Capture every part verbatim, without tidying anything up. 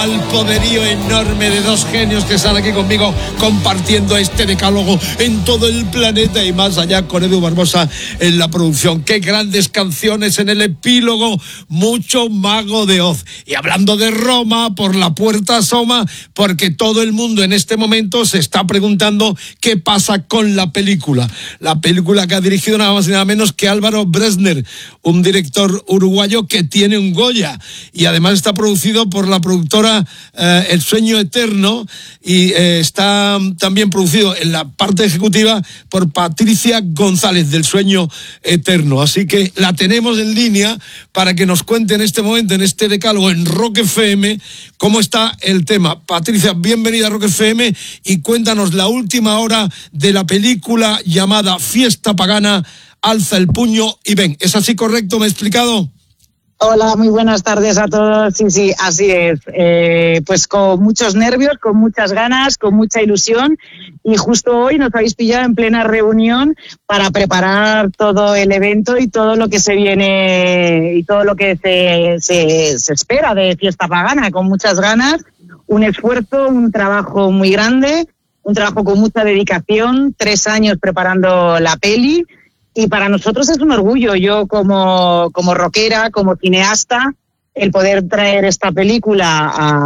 Al poderío enorme de dos genios que están aquí conmigo compartiendo este decálogo en todo el planeta y más allá, con Edu Barbosa en la producción. Qué grandes canciones en el epílogo, mucho Mago de Oz. Y hablando de Roma, por la puerta asoma, porque todo el mundo en este momento se está preguntando qué pasa con la película. La película que ha dirigido nada más y nada menos que Álvaro Bresner, un director uruguayo que tiene un Goya y además está producido por la productora Eh, El Sueño Eterno y eh, está también producido en la parte ejecutiva por Patricia González del Sueño Eterno, así que la tenemos en línea para que nos cuente en este momento, en este decálogo en Rock F M, cómo está el tema. Patricia, bienvenida a Rock F M y cuéntanos la última hora de la película llamada Fiesta Pagana, alza el puño y ven. ¿Es así correcto? ¿Me he explicado? Hola, muy buenas tardes a todos. Sí, sí, así es. Eh, pues con muchos nervios, con muchas ganas, con mucha ilusión. Y justo hoy nos habéis pillado en plena reunión para preparar todo el evento y todo lo que se viene y todo lo que se, se, se espera de Fiesta Pagana, con muchas ganas. Un esfuerzo, un trabajo muy grande, un trabajo con mucha dedicación, tres años preparando la peli. Y para nosotros es un orgullo, yo como, como rockera, como cineasta, el poder traer esta película a,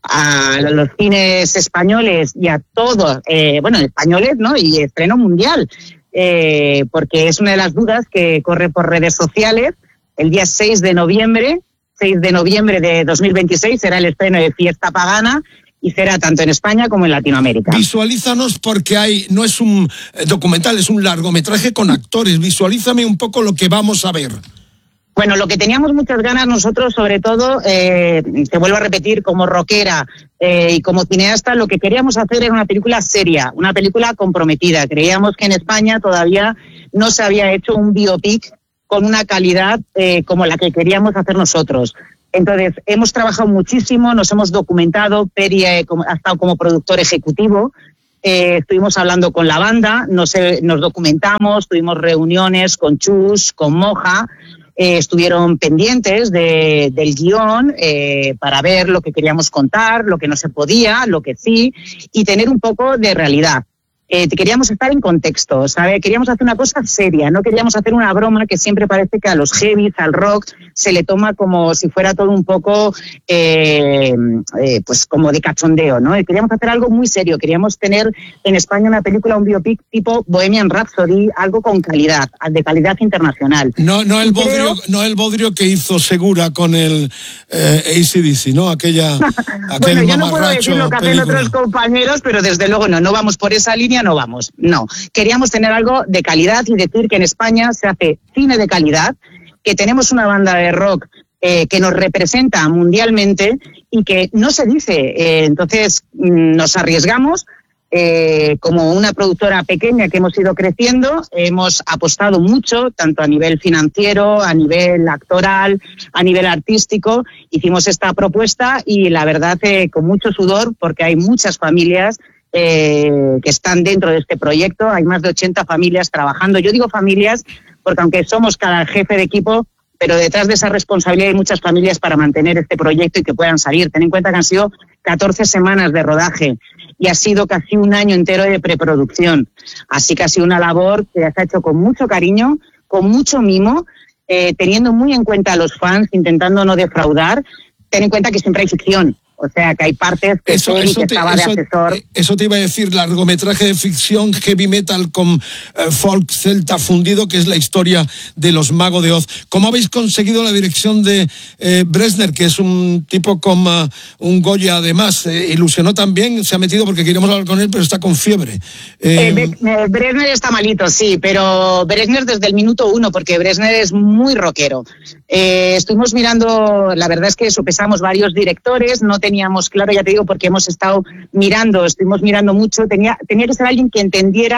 a los cines españoles y a todos, eh, bueno, españoles, ¿no? Y estreno mundial, eh, porque es una de las dudas que corre por redes sociales. El día seis de noviembre, seis de noviembre de dos mil veintiséis será el estreno de Fiesta Pagana. Y será tanto en España como en Latinoamérica. Visualízanos, porque hay, no es un documental, es un largometraje con actores. Visualízame un poco lo que vamos a ver. Bueno, lo que teníamos muchas ganas nosotros, sobre todo, eh, te vuelvo a repetir, como rockera eh, y como cineasta, lo que queríamos hacer era una película seria, una película comprometida. Creíamos que en España todavía no se había hecho un biopic con una calidad eh, como la que queríamos hacer nosotros. Entonces, hemos trabajado muchísimo, nos hemos documentado, Peri eh, ha estado como productor ejecutivo, eh, estuvimos hablando con la banda, nos, eh, nos documentamos, tuvimos reuniones con Chus, con Moja, eh, estuvieron pendientes de, del guión eh, para ver lo que queríamos contar, lo que no se podía, lo que sí, y tener un poco de realidad. Eh, queríamos estar en contexto, ¿sabe? Queríamos hacer una cosa seria, no queríamos hacer una broma que siempre parece que a los heavies, al rock, se le toma como si fuera todo un poco, eh, eh, pues como de cachondeo, ¿no? Y queríamos hacer algo muy serio, queríamos tener en España una película, un biopic tipo Bohemian Rhapsody, algo con calidad, de calidad internacional. No, no el bodrio, creo... no el bodrio que hizo Segura con el eh, A C D C, ¿no? Aquella, aquel bueno, yo no puedo decir lo que hacen película. Otros compañeros, pero desde luego no, no vamos por esa línea. No vamos, no. Queríamos tener algo de calidad y decir que en España se hace cine de calidad, que tenemos una banda de rock eh, que nos representa mundialmente y que no se dice. Eh, entonces nos arriesgamos eh, como una productora pequeña que hemos ido creciendo, hemos apostado mucho, tanto a nivel financiero, a nivel actoral, a nivel artístico. Hicimos esta propuesta y la verdad eh, con mucho sudor, porque hay muchas familias Eh, que están dentro de este proyecto. Hay más de ochenta familias trabajando. Yo digo familias porque aunque somos cada jefe de equipo, pero detrás de esa responsabilidad hay muchas familias para mantener este proyecto y que puedan salir. Ten en cuenta que han sido catorce semanas de rodaje y ha sido casi un año entero de preproducción. Así que ha sido una labor que se ha hecho con mucho cariño, con mucho mimo, eh, teniendo muy en cuenta a los fans, intentando no defraudar. Ten en cuenta que siempre hay ficción. O sea, que hay partes que eso, Peri, eso que te, estaba eso, de asesor. Eso te iba a decir, largometraje de ficción, heavy metal con eh, folk celta fundido, que es la historia de los Mago de Oz. ¿Cómo habéis conseguido la dirección de eh, Bresner, que es un tipo con uh, un Goya además? Eh, ilusionó también, se ha metido porque queríamos hablar con él, pero está con fiebre. Eh, eh, Bresner está malito, sí, pero Bresner desde el minuto uno, porque Bresner es muy rockero. Eh, estuvimos mirando, la verdad es que sopesamos varios directores, no teníamos claro, ya te digo, porque hemos estado mirando, estuvimos mirando mucho, tenía, tenía que ser alguien que entendiera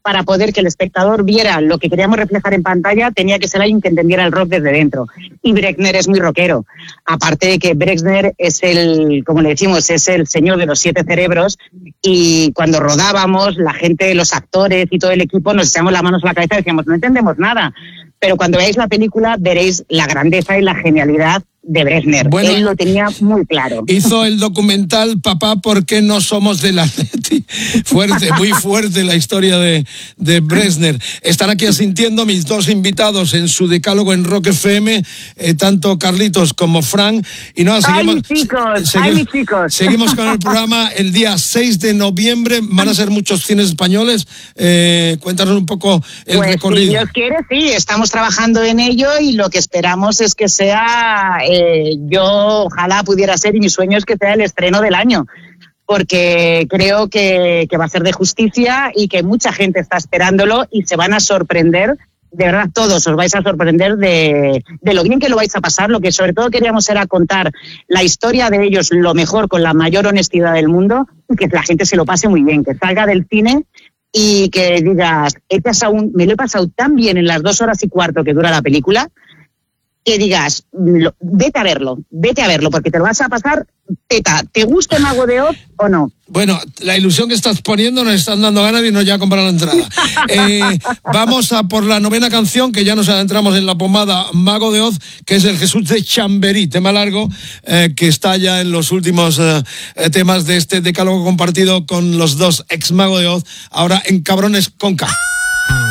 para poder que el espectador viera lo que queríamos reflejar en pantalla, tenía que ser alguien que entendiera el rock desde dentro. Y Brezhnev es muy rockero. Aparte de que Brezhnev es el, como le decimos, es el señor de los siete cerebros, y cuando rodábamos, la gente, los actores y todo el equipo nos echamos las manos a la cabeza y decíamos, no entendemos nada. Pero cuando veáis la película veréis la grandeza y la genialidad de Brezhnev. Bueno, él lo tenía muy claro. Hizo el documental Papá, ¿por qué no somos del Atleti? Fuerte, muy fuerte la historia de, de Brezhnev. Están aquí asintiendo mis dos invitados en su decálogo en Rock F M, eh, tanto Carlitos como Fran. Y no, seguimos, ¡Ay, chicos! Segui- ¡Ay, chicos! Seguimos con el programa el día seis de noviembre. Van a ser muchos cines españoles. Eh, cuéntanos un poco el pues, recorrido. Si Dios quiere, sí. Estamos trabajando en ello y lo que esperamos es que sea... Eh, yo ojalá pudiera ser, y mi sueño es que sea el estreno del año, porque creo que, que va a ser de justicia y que mucha gente está esperándolo y se van a sorprender, de verdad todos os vais a sorprender de, de lo bien que lo vais a pasar. Lo que sobre todo queríamos era contar la historia de ellos lo mejor, con la mayor honestidad del mundo, y que la gente se lo pase muy bien, que salga del cine y que digas, he pasado un, me lo he pasado tan bien en las dos horas y cuarto que dura la película, que digas, lo, vete a verlo, vete a verlo, porque te lo vas a pasar teta. ¿Te gusta Mago de Oz o no? Bueno, la ilusión que estás poniendo nos están dando ganas de irnos ya a comprar la entrada. Eh, vamos a por la novena canción, que ya nos adentramos en la pomada Mago de Oz, que es el Jesús de Chamberí, tema largo, eh, que está ya en los últimos eh, temas de este decálogo compartido con los dos ex Mago de Oz, ahora en Cabrones con K.